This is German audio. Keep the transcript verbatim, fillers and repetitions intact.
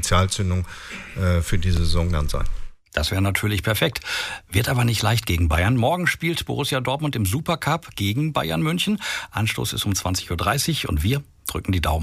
Initialzündung äh, für die Saison dann sein. Das wäre natürlich perfekt. Wird aber nicht leicht gegen Bayern. Morgen spielt Borussia Dortmund im Supercup gegen Bayern München. Anstoß ist um zwanzig Uhr dreißig und wir drücken die Daumen.